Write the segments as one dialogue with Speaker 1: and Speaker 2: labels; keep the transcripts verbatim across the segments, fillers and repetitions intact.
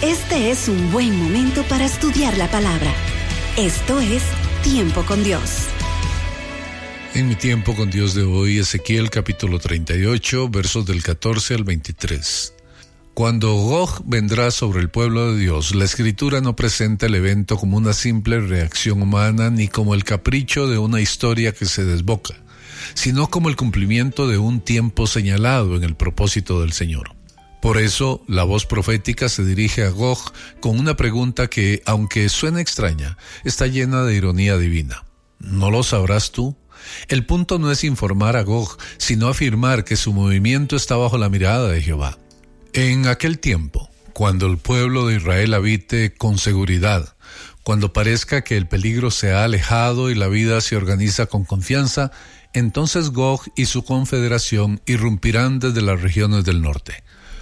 Speaker 1: Este es un buen momento para estudiar la palabra. Esto es Tiempo con Dios.
Speaker 2: En mi tiempo con Dios de hoy, Ezequiel capítulo treinta y ocho, versos del catorce al veintitrés. Cuando Gog vendrá sobre el pueblo de Dios, la Escritura no presenta el evento como una simple reacción humana ni como el capricho de una historia que se desboca, sino como el cumplimiento de un tiempo señalado en el propósito del Señor. Por eso, la voz profética se dirige a Gog con una pregunta que, aunque suene extraña, está llena de ironía divina. ¿No lo sabrás tú? El punto no es informar a Gog, sino afirmar que su movimiento está bajo la mirada de Jehová. En aquel tiempo, cuando el pueblo de Israel habite con seguridad, cuando parezca que el peligro se ha alejado y la vida se organiza con confianza, entonces Gog y su confederación irrumpirán desde las regiones del norte.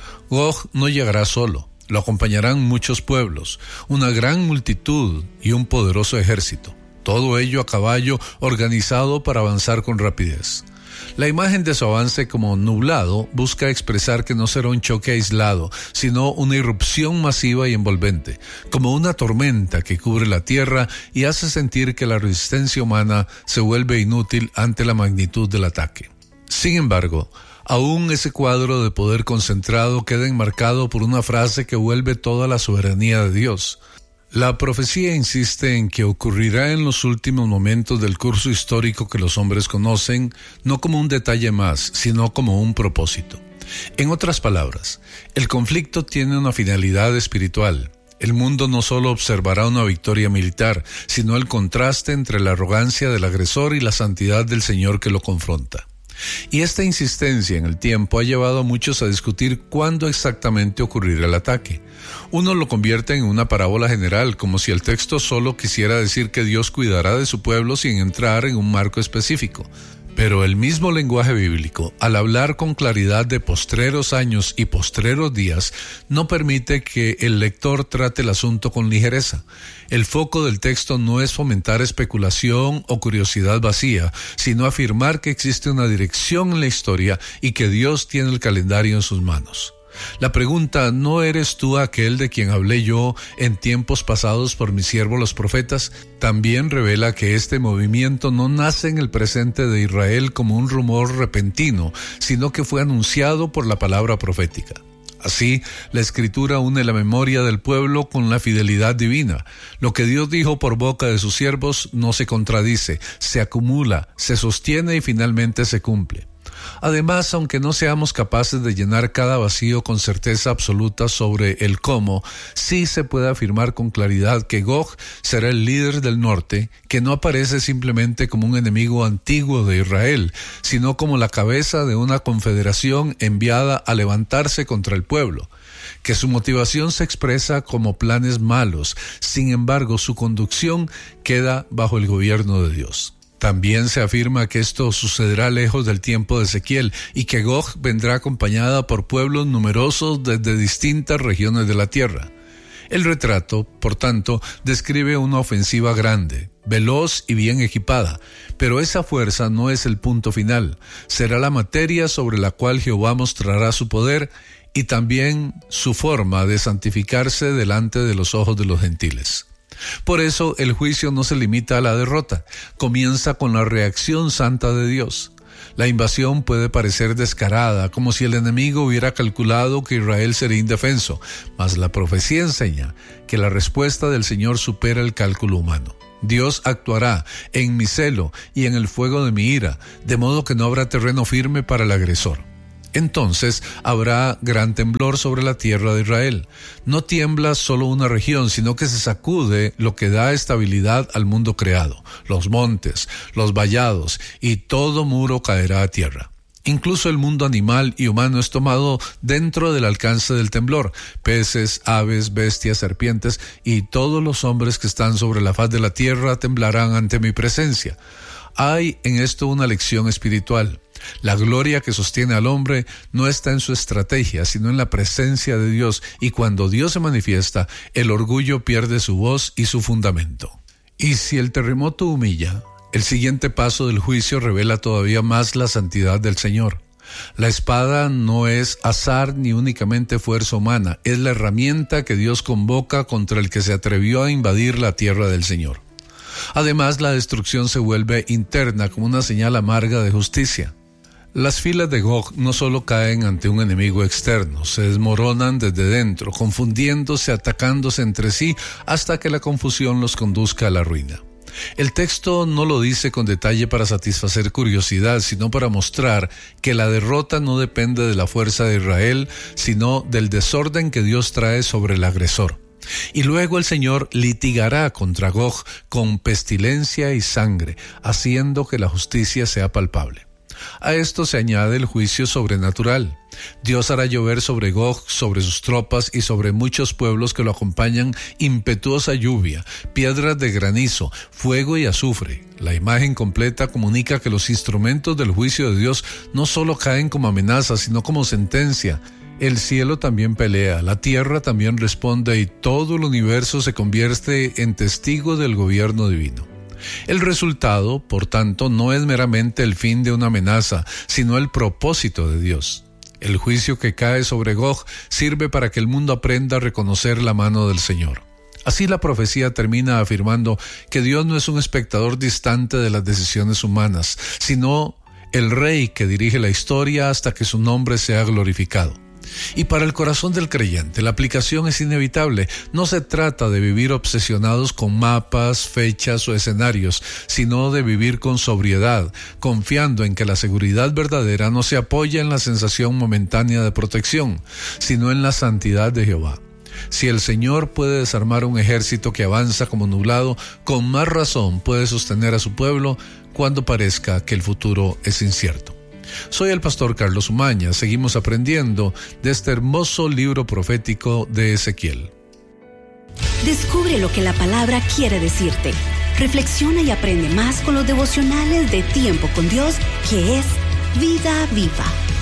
Speaker 2: Gog no llegará solo, lo acompañarán muchos pueblos, una gran multitud y un poderoso ejército, todo ello a caballo organizado para avanzar con rapidez. La imagen de su avance como nublado busca expresar que no será un choque aislado, sino una irrupción masiva y envolvente, como una tormenta que cubre la tierra y hace sentir que la resistencia humana se vuelve inútil ante la magnitud del ataque. Sin embargo, aún ese cuadro de poder concentrado queda enmarcado por una frase que vuelve toda la soberanía de Dios. La profecía insiste en que ocurrirá en los últimos momentos del curso histórico que los hombres conocen, no como un detalle más, sino como un propósito. En otras palabras, el conflicto tiene una finalidad espiritual. El mundo no solo observará una victoria militar, sino el contraste entre la arrogancia del agresor y la santidad del Señor que lo confronta. Y esta insistencia en el tiempo ha llevado a muchos a discutir cuándo exactamente ocurrirá el ataque. Uno lo convierte en una parábola general, como si el texto solo quisiera decir que Dios cuidará de su pueblo sin entrar en un marco específico. Pero el mismo lenguaje bíblico, al hablar con claridad de postreros años y postreros días, no permite que el lector trate el asunto con ligereza. El foco del texto no es fomentar especulación o curiosidad vacía, sino afirmar que existe una dirección en la historia y que Dios tiene el calendario en sus manos. La pregunta, ¿no eres tú aquel de quien hablé yo en tiempos pasados por mis siervos los profetas? También revela que este movimiento no nace en el presente de Israel como un rumor repentino, sino que fue anunciado por la palabra profética. Así, la Escritura une la memoria del pueblo con la fidelidad divina. Lo que Dios dijo por boca de sus siervos no se contradice, se acumula, se sostiene y finalmente se cumple. Además, aunque no seamos capaces de llenar cada vacío con certeza absoluta sobre el cómo, sí se puede afirmar con claridad que Gog será el líder del norte, que no aparece simplemente como un enemigo antiguo de Israel, sino como la cabeza de una confederación enviada a levantarse contra el pueblo. Que su motivación se expresa como planes malos, sin embargo su conducción queda bajo el gobierno de Dios. También se afirma que esto sucederá lejos del tiempo de Ezequiel y que Gog vendrá acompañada por pueblos numerosos desde distintas regiones de la tierra. El retrato, por tanto, describe una ofensiva grande, veloz y bien equipada, pero esa fuerza no es el punto final. Será la materia sobre la cual Jehová mostrará su poder y también su forma de santificarse delante de los ojos de los gentiles. Por eso el juicio no se limita a la derrota, comienza con la reacción santa de Dios. La invasión puede parecer descarada, como si el enemigo hubiera calculado que Israel sería indefenso, mas la profecía enseña que la respuesta del Señor supera el cálculo humano. Dios actuará en mi celo y en el fuego de mi ira, de modo que no habrá terreno firme para el agresor. Entonces habrá gran temblor sobre la tierra de Israel. No tiembla solo una región, sino que se sacude lo que da estabilidad al mundo creado. Los montes, los vallados y todo muro caerá a tierra. Incluso el mundo animal y humano es tomado dentro del alcance del temblor. Peces, aves, bestias, serpientes y todos los hombres que están sobre la faz de la tierra temblarán ante mi presencia. Hay en esto una lección espiritual. La gloria que sostiene al hombre no está en su estrategia, sino en la presencia de Dios, y cuando Dios se manifiesta, el orgullo pierde su voz y su fundamento. Y si el terremoto humilla, el siguiente paso del juicio revela todavía más la santidad del Señor. La espada no es azar ni únicamente fuerza humana, es la herramienta que Dios convoca contra el que se atrevió a invadir la tierra del Señor. Además, la destrucción se vuelve interna como una señal amarga de justicia. Las filas de Gog no solo caen ante un enemigo externo, se desmoronan desde dentro, confundiéndose, atacándose entre sí, hasta que la confusión los conduzca a la ruina. El texto no lo dice con detalle para satisfacer curiosidad, sino para mostrar que la derrota no depende de la fuerza de Israel, sino del desorden que Dios trae sobre el agresor. Y luego el Señor litigará contra Gog con pestilencia y sangre, haciendo que la justicia sea palpable. A esto se añade el juicio sobrenatural. Dios hará llover sobre Gog, sobre sus tropas y sobre muchos pueblos que lo acompañan impetuosa lluvia, piedras de granizo, fuego y azufre. La imagen completa comunica que los instrumentos del juicio de Dios no solo caen como amenaza, sino como sentencia. El cielo también pelea, la tierra también responde y todo el universo se convierte en testigo del gobierno divino. El resultado, por tanto, no es meramente el fin de una amenaza, sino el propósito de Dios. El juicio que cae sobre Gog sirve para que el mundo aprenda a reconocer la mano del Señor. Así la profecía termina afirmando que Dios no es un espectador distante de las decisiones humanas, sino el Rey que dirige la historia hasta que su nombre sea glorificado. Y para el corazón del creyente, la aplicación es inevitable. No se trata de vivir obsesionados con mapas, fechas o escenarios, sino de vivir con sobriedad, confiando en que la seguridad verdadera no se apoya en la sensación momentánea de protección, sino en la santidad de Jehová. Si el Señor puede desarmar un ejército que avanza como nublado, con más razón puede sostener a su pueblo cuando parezca que el futuro es incierto. Soy el pastor Carlos Umaña. Seguimos aprendiendo de este hermoso libro profético de Ezequiel.
Speaker 1: Descubre lo que la palabra quiere decirte. Reflexiona y aprende más con los devocionales de Tiempo con Dios, que es Vida Viva.